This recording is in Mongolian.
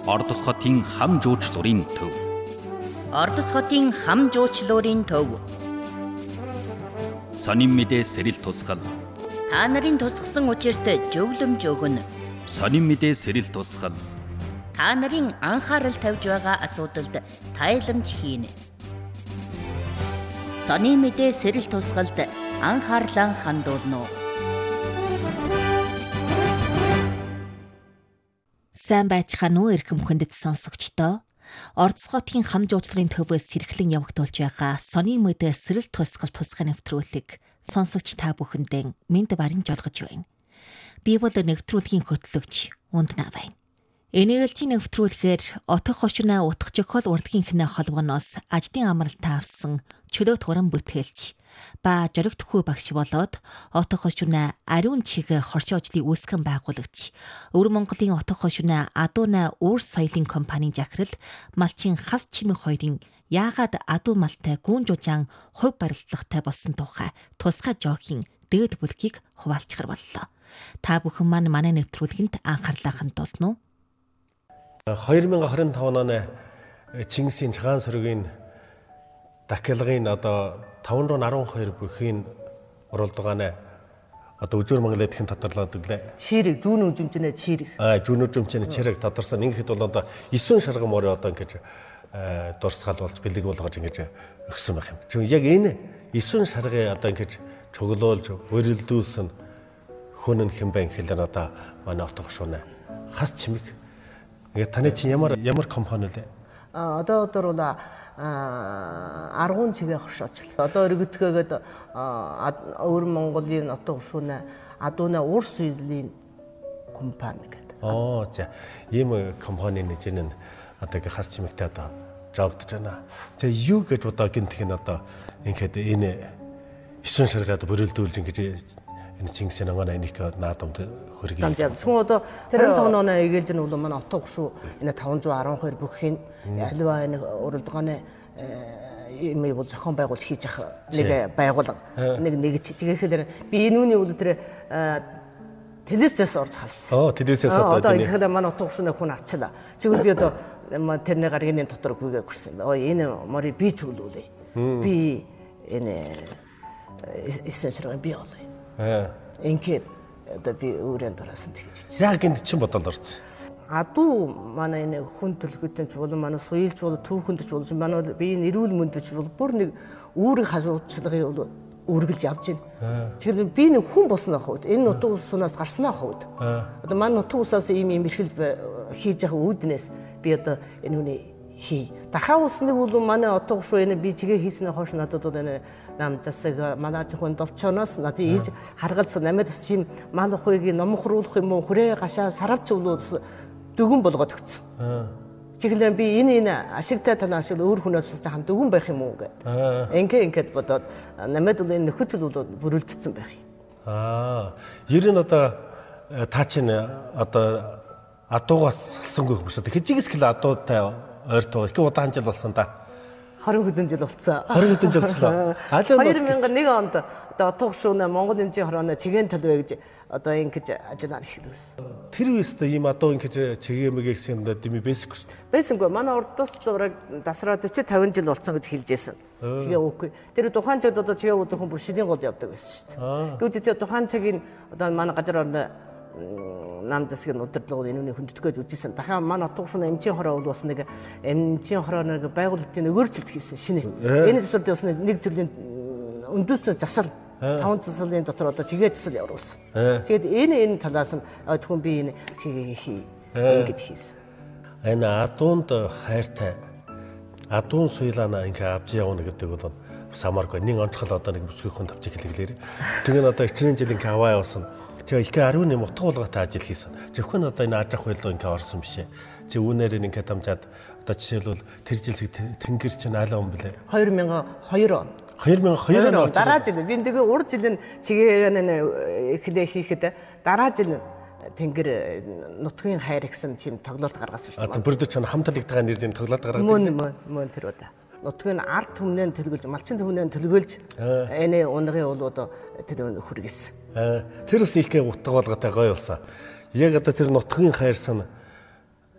Ордос хотын хам жуучлуурын төв. Ордос хотын хам жуучлуурын төв. Сонин мэдээ сэрэл тусгал. Та нарын тусгсан учирт зөвлөмж өгнө. Сонин мэдээ сэрэл тусгал. Та нарын анхаарал тавьж байгаа асуудалд тайламж хийнэ. Сонин мэдээ сэрэл тусгалд анхаарлаа хандуулно. Сайн байцгаана уу эрхэм хүндэт сонсогчдоо. Ордос хотын хам жуучлалын төвөөс сэрхлэн явагдуулж байгаа сонин мэдээ сэрэл тусгал тусгай нэвтрүүлэг сонсогч та бүхэндээ мэнд барин жолгож байна. Би бол нэвтрүүлгийн хөтлөгч Унднаа байна. Энэгэлжийн нэвтрүүлгээр отох хошинаа утах жохол урдгийнхнээ холбооноос аждын амралтаа авсан чөлөө туран бүтээлч ба жоригтхүү багш болоод отох хошинаа ариун чигэ хоршоо ажлын үүсгэн байгуулагч Өвөр Монголын отох хошинаа адууна өөр соёлын компанийн захирал малчин хас чимэг хоёрын яагаад адуу малтай гүүн жужаан хувь барилдлагатай болсон тухай тусгай жоохийн дээд бүлгийг хуваалцахар боллоо. Та бүхэн манай нэвтрүүлгэнд анхаарлаа хандуулна уу? 2025 оны Чингисийн цагаан сүргийн дахилгын 512 бүхий уралдааны Үзүүр Монголын эдхийн тодорлоод өглөө. Чирэг зүүн үжимчнээ чирэг. Зүүн үжимчнээ чирэг тодорсон. Ингээд бол $9 шарган морь ингэж дурсгал болж бэлэг болгож ингэж өгсөн байх юм. Зөв яг энэ 9 шаргыг ингэж чөглөөлж өрөлдүүлсэн хүн нь хэмбэн хэлээр манай отох шунаа хас чимэг. Ингээд таны чинь ямар компани лээ? Одоо бол аргуун чигээ хоршооч. Одоо өргөдгөөгээд Өвөр Монголын отох шунаа адууна өөр соёлын компани гэдэг. За ийм компанийн нэжэн нь одоо хас чимэгтэй жогдож байна. За юу гэж гинтх нь ингээд энэ 9 шаргаад бүрэлдүүлж ингэж энэ Чингисийн анганы энийг наадамд хөргий. Тэгвэл одоо тэр 25 оны эгээлж нь бол манай отох шүү энэ 512 бүхий аливаа энэ уралдааны юм бол зохион байгуулж хийж явах нэг байгууллага нэг чигээхээр би энэ үний үл тэр телестээс орж халсан. Телестээс одоо ингээд манай отох шүүнээ хүн авчлаа. Чигээр би одоо тэрний гаргийн дотор гүйгээ хүрсэн. Энэ мори би чүглүүлээ. Би энэ эссеншрын би олоо. Ингээд одоо би өөрөнд дураасан тэгэж. Яг энэ чинь бодол орсон. Адуу манай энэ хүн төлөвлөгөөч болон манай соёлч бол түүхэндч болж манай би нэрүүл мөндөч бол бүр нэг үүрэг хажуучлагыг бол үргэлж явж байна. Тэгэхээр би нэг хүн босноо хавд энэ нутаг усунаас гарснаа хавд. Одоо манай нутаг усаас ийм эрхэл хийж явах үүднээс би одоо энэ хүний хий. Дахиад усныг бол манай отох шүү энэ би чигээ хийснээ хойш надад бол энэ намжасаг манай зөвхөн довчоноос надад ийж харгалсан намайд ус чим мал ухыг номхруулах юм уу хүрээ гашаа саравч уулуус дүгэн болгоод өгсөн. Чиглэн би энэ ашигтай талаа шиг өөр хүнээс цаахан дүгэн байх юм уу гэдэг. Ингээд бодоод намайд бол энэ нөхөцөл бол бүрэлдсэн байх юм. Ер нь одоо та чинь одоо адуугаас салсангүй хүмүүс одоо хижигс кил адуутай ойртоо их удаан жил болсон да. 20 хэдэн жил болсон. 20 хэдэн жил болчихлоо. 2001 онд одоо отох шүүнээ Монгол Эмчийн хорооны чигээн талбай гэж одоо ингэж ажиллаа эхлүүлсэн. Тэр үеэс ийм адуу ингэж чигээмэг гэсэн юм дими бэсик шүү дээ. Бэсэнгүй манай Ордос дураг дасраад 40-50 жил болсон гэж хэлжсэн. Чигээ үгүй. Тэр тухайн чад одоо чигээ үүдэх хүн бүр шидийн гол явдаг байсан шүү дээ. Гэвч тэр тухайн цагийн одоо манай газар орны намдасгийн удирдлага энэ хүндэтгэж үзсэн. Дахиад манай отох шүүн эмчийн хороо бол бас нэг эмчийн хорооны байгуулалтын өөрчлөлт хийсэн шинэ. Энэ зүйл бас нэг төрлийн өндөөсөө засал 5 заслын дотор одоо чигээ засал явуулсан. Тэгээд энэ талаас нь зөвхөн би энэ чигээ хий ингэж хийсэн. Энэ адуунд хайртай адуун соёлоо ингэ авч явна гэдэг бол самаргүй нэг онцгол одоо нэг бүсгүй хүн тавч хэлэглээр. Тэгээд одоо 20 жил ингэ аваа явсан. Тэгээ их ариун юм утга болготой ажил хийсэн. Зөвхөн одоо энэ ажих байлоо ингээ орсон бишээ. Чи үүнээр ингээ дамжаад одоо жишээлбэл тэр жилсэг тэнгэр чинь алаа юм блэ? 2002 он. 2002 он дараа жил би тэгээ урд жил нь чигээ эхлээ хийхэд дараа жил тэнгэр нутгийн хайр гэсэн чим тоглолт гаргасан шүү дээ. Бүрдөө ч хамтлагтайгаа нэр зэн тоглолт гаргаад мөн тэр удаа. Нутгийн ард түмнээ төлгөлж, малчин түмнээ төлгөлж энэ унгын бол одоо тэр хүргэсэн. Тэр бас их утга болготой гоё болсон. Яг одоо тэр нутгийн хайрсан